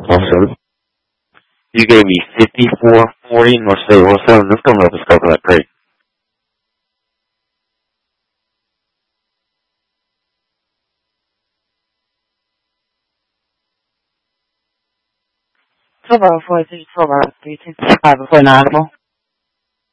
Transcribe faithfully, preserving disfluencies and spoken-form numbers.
Officer, you gave me fifty-four forty North State one oh seven. This coming up is covered that great. twelve hour four three, twelve hour three two five before an audible.